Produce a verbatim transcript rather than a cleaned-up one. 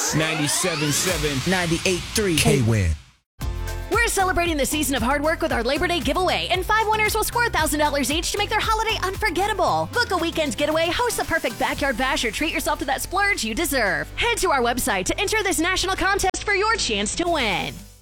ninety-seven point seven, ninety-eight point three K-Win. We're celebrating the season of hard work with our Labor Day giveaway, and five winners will score one thousand dollars each to make their holiday unforgettable. Book a weekend getaway, host the perfect backyard bash, or treat yourself to that splurge you deserve. Head to our website to enter this national contest for your chance to win.